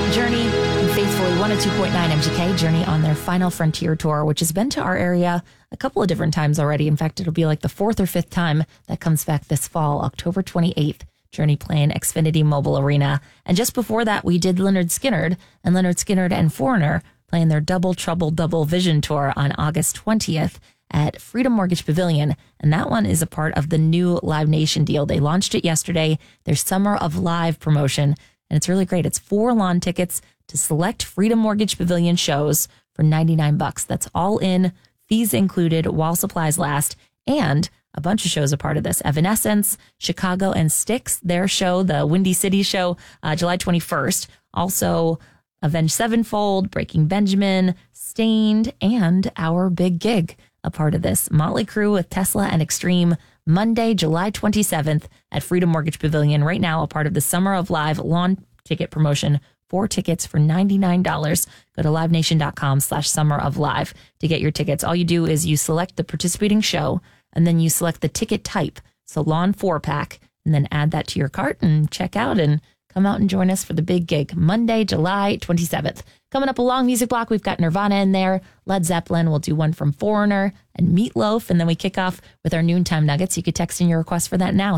Journey and faithfully 102.9 MGK. Journey on their Final Frontier tour, which has been to our area a couple of different times already. In fact, it'll be like the fourth or fifth time that comes back this fall, October 28th. Journey playing Xfinity Mobile Arena. And just before that, we did Lynyrd Skynyrd and Foreigner playing their Double Trouble Double Vision tour on August 20th at Freedom Mortgage Pavilion. And that one is a part of the new Live Nation deal. They launched it yesterday, their Summer of Live promotion. And it's really great. It's 4 lawn tickets to select Freedom Mortgage Pavilion shows for $99. That's all in, fees included, while supplies last. And a bunch of shows are part of this. Evanescence, Chicago and Styx, their show, the Windy City show, July 21st. Also, Avenged Sevenfold, Breaking Benjamin, Stained, and Our Big Gig, a part of this. Motley Crue with Tesla and Extreme, Monday, July 27th at Freedom Mortgage Pavilion. Right now, a part of the Summer of Live lawn ticket promotion. 4 tickets for $99. Go to livenation.com/Summer of Live to get your tickets. All you do is you select the participating show, and then you select the ticket type. So lawn 4-pack, and then add that to your cart and check out and come out and join us for the big gig, Monday, July 27th. Coming up a long music block, we've got Nirvana in there, Led Zeppelin, we'll do one from Foreigner and Meatloaf, and then we kick off with our noontime nuggets. You could text in your request for that now.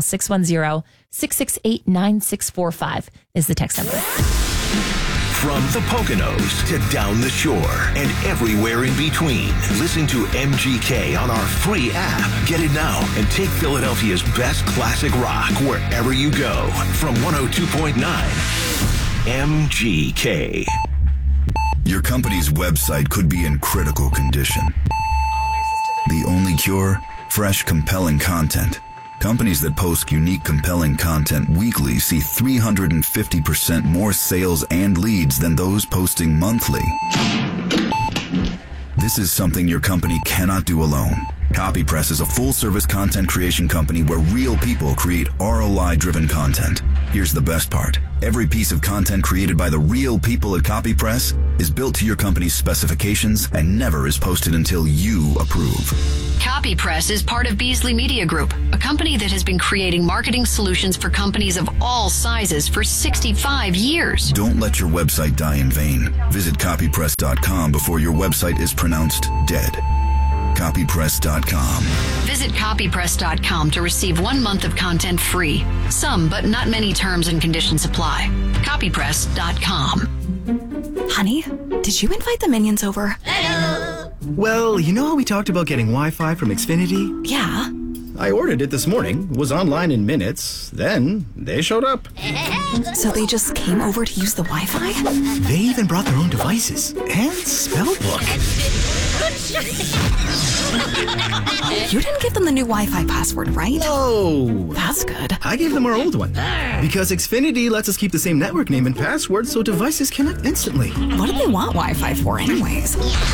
610-668-9645 is the text number. From the Poconos to down the shore and everywhere in between, listen to MGK on our free app. Get it now and take Philadelphia's best classic rock wherever you go. From 102.9 MGK. Your company's website could be in critical condition. The only cure? Fresh, compelling content. Companies that post unique, compelling content weekly see 350% more sales and leads than those posting monthly. This is something your company cannot do alone. CopyPress is a full-service content creation company where real people create ROI-driven content. Here's the best part. Every piece of content created by the real people at CopyPress is built to your company's specifications and never is posted until you approve. CopyPress is part of Beasley Media Group, a company that has been creating marketing solutions for companies of all sizes for 65 years. Don't let your website die in vain. Visit copypress.com before your website is pronounced dead. Copypress.com. Visit copypress.com to receive 1 month of content free. Some, but not many terms and conditions apply. Copypress.com. Honey, did you invite the minions over? Hello. Well, you know how we talked about getting Wi-Fi from Xfinity? Yeah. I ordered it this morning, was online in minutes, then they showed up. So they just came over to use the Wi-Fi? They even brought their own devices and spell book. You didn't give them the new Wi-Fi password, right? No. That's good. I gave them our old one. Because Xfinity lets us keep the same network name and password so devices connect instantly. What do they want Wi-Fi for anyways?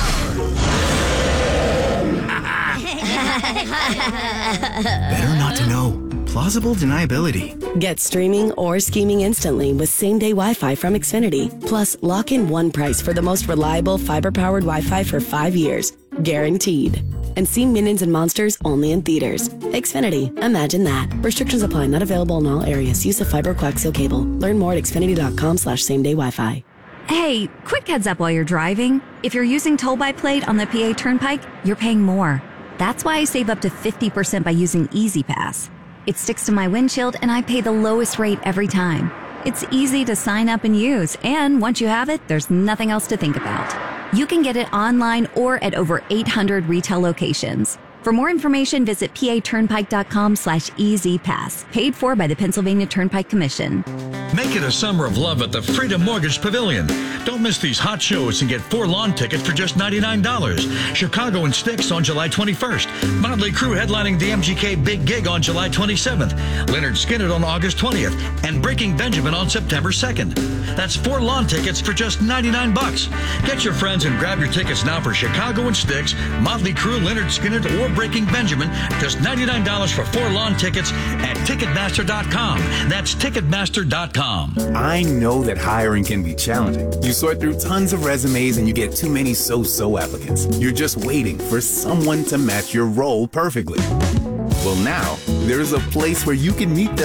Better not to know. Plausible deniability. Get streaming or scheming instantly with same-day Wi-Fi from Xfinity. Plus, lock in one price for the most reliable fiber-powered Wi-Fi for 5 years. Guaranteed. And see Minions and Monsters only in theaters. Xfinity. Imagine that. Restrictions apply. Not available in all areas. Use of fiber coaxial cable. Learn more at xfinity.com/same-day Wi-Fi. Hey, quick heads up while you're driving. If you're using toll by plate on the PA Turnpike, you're paying more. That's why I save up to 50% by using Easy Pass. It sticks to my windshield and I pay the lowest rate every time. It's easy to sign up and use, and once you have it, there's nothing else to think about. You can get it online or at over 800 retail locations. For more information, visit paturnpike.com/easypass. Paid for by the Pennsylvania Turnpike Commission. Make it a summer of love at the Freedom Mortgage Pavilion. Don't miss these hot shows and get 4 lawn tickets for just $99. Chicago and Styx on July 21st. Motley Crue headlining the MGK Big Gig on July 27th. Lynyrd Skynyrd on August 20th. And Breaking Benjamin on September 2nd. That's 4 lawn tickets for just $99. Get your friends and grab your tickets now for Chicago and Styx, Motley Crue, Lynyrd Skynyrd, or Breaking Benjamin. Just $99 for 4 lawn tickets at Ticketmaster.com. That's Ticketmaster.com. I know that hiring can be challenging. You sort through tons of resumes and you get too many so-so applicants. You're just waiting for someone to match your role perfectly. Well, now, there's a place where you can meet them